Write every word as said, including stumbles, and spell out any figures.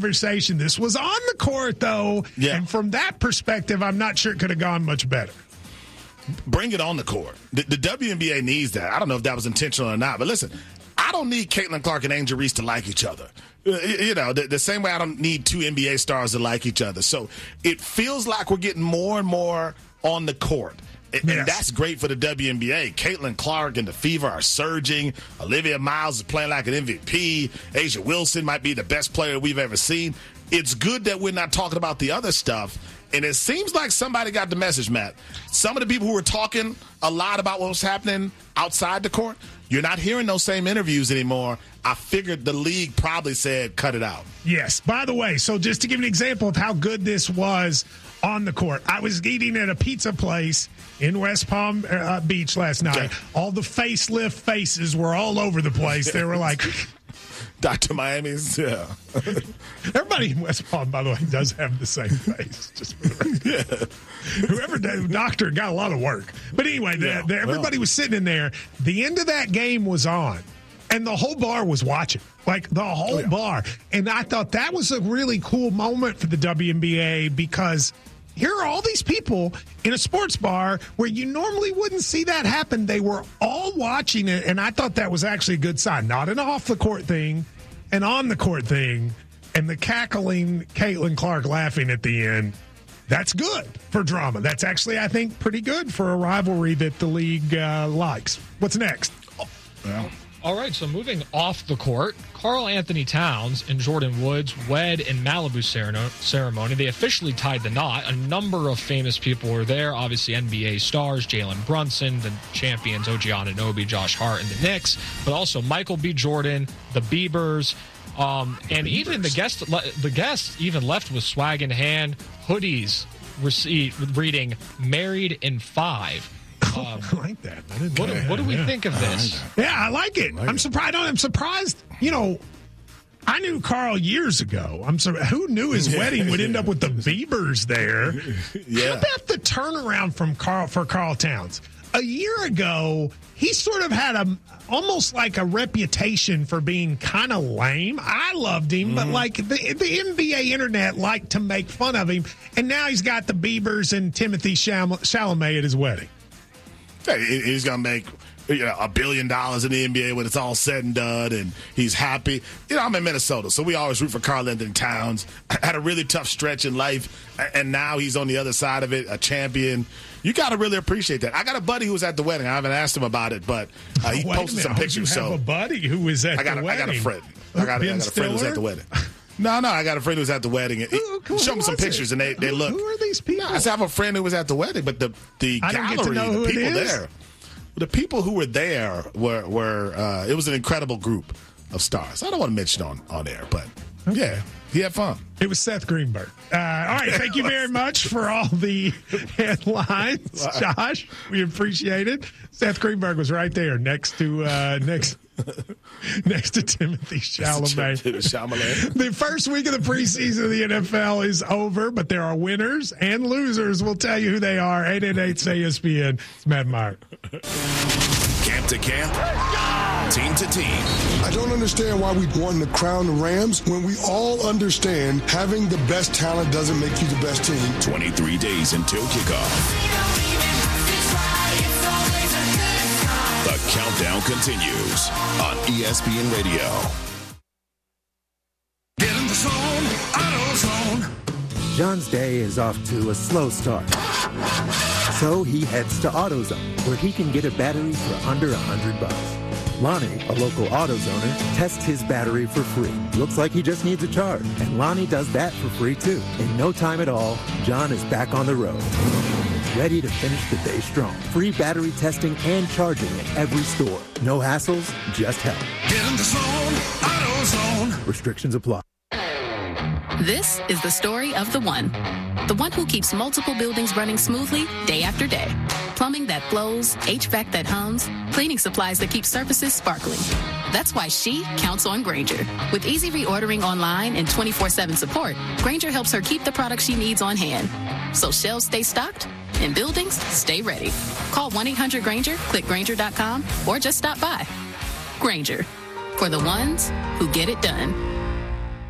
conversation. This was on the court, though, yeah. and from that perspective, I'm not sure it could have gone much better. Bring it on the court. The, the W N B A needs that. I don't know if that was intentional or not, but listen, I don't need Caitlin Clark and Angel Reese to like each other. You know, the, the same way I don't need two N B A stars to like each other. So it feels like we're getting more and more on the court. And, yes. and that's great for the W N B A. Caitlin Clark and the Fever are surging. Olivia Miles is playing like an M V P. Asia Wilson might be the best player we've ever seen. It's good that we're not talking about the other stuff. And it seems like somebody got the message, Matt. Some of the people who were talking a lot about what was happening outside the court, you're not hearing those same interviews anymore. I figured the league probably said cut it out. Yes. By the way, so just to give an example of how good this was on the court, I was eating at a pizza place in West Palm uh, Beach last night. Okay. All the facelift faces were all over the place. They were like... Doctor Miami's, yeah. Everybody in West Palm, by the way, does have the same face. Just for the record. Yeah. Whoever did, doctor got a lot of work. But anyway, the, yeah, the, everybody well. was sitting in there. The end of that game was on, and the whole bar was watching, like the whole oh, yeah. bar. And I thought that was a really cool moment for the W N B A because here are all these people in a sports bar where you normally wouldn't see that happen. They were all watching it, and I thought that was actually a good sign. Not an off-the-court thing, an on-the-court thing, and the cackling Caitlin Clark laughing at the end. That's good for drama. That's actually, I think, pretty good for a rivalry that the league uh, likes. What's next? Oh, well. All right, so moving off the court, Karl Anthony Towns and Jordan Woods wed in Malibu ceremony. They officially tied the knot. A number of famous people were there. Obviously, N B A stars, Jalen Brunson, the champions, O G Anunoby, Josh Hart, and the Knicks. But also Michael B. Jordan, the Biebers, um, and the even the guests, the guests even left with swag in hand, hoodies receipt, reading "Married in Five." Um, I like that. I didn't what, know what do we yeah. think of this? Yeah, I like it. I like I'm it. surprised. I'm surprised. You know, I knew Carl years ago. I'm sorry. Who knew his Yeah. wedding would end up with the Biebers there? Yeah. How about the turnaround from Carl for Karl Towns? A year ago, he sort of had a almost like a reputation for being kind of lame. I loved him, mm-hmm. but like the the N B A internet liked to make fun of him, and now he's got the Biebers and Timothy Chalamet at his wedding. Hey, he's going to make you know, a billion dollars in the N B A when it's all said and done, and he's happy. You know, I'm in Minnesota, so we always root for Karl Anthony Towns. Had a really tough stretch in life, and now he's on the other side of it, a champion. You got to really appreciate that. I got a buddy who was at the wedding. I haven't asked him about it, but uh, he Wait posted a some minute. pictures. You have so a buddy who was at I got the a, wedding. I got a friend. I got, a, I got a friend who was at the wedding. No, no, I got a friend who was at the wedding. Who, who, Show who me some was pictures, it? and they, they who, look. Who are these people? No, I have a friend who was at the wedding, but the the I don't gallery, get to know who the it people is. there, the people who were there were were. Uh, it was an incredible group of stars. I don't want to mention on on air, but yeah, he had fun. It was Seth Greenberg. Uh, all right, thank you very much for all the headlines, Josh. We appreciate it. Seth Greenberg was right there next to uh, next next to Timothy Chalamet. Chalamet. The first week of the preseason of the N F L is over, but there are winners and losers. We'll tell you who they are. eight eight eight, say E S P N. It's Matt Meyer. Camp to camp, team to team. I don't understand why we want to crown the Rams when we all understand having the best talent doesn't make you the best team. twenty-three days until kickoff. The countdown continues on E S P N Radio. Get in the zone, AutoZone. John's day is off to a slow start. So he heads to AutoZone, where he can get a battery for under a hundred bucks. Lonnie, a local AutoZoner, tests his battery for free. Looks like he just needs a charge, and Lonnie does that for free too. In no time at all, John is back on the road, ready to finish the day strong. Free battery testing and charging at every store. No hassles, just help. Get in the zone, AutoZone. Restrictions apply. This is the story of the one. The one who keeps multiple buildings running smoothly day after day. Plumbing that flows, H V A C that hums, cleaning supplies that keep surfaces sparkling. That's why she counts on Grainger. With easy reordering online and twenty-four seven support, Grainger helps her keep the products she needs on hand. So shelves stay stocked and buildings stay ready. Call one eight hundred Grainger, click Grainger dot com, or just stop by. Grainger, for the ones who get it done.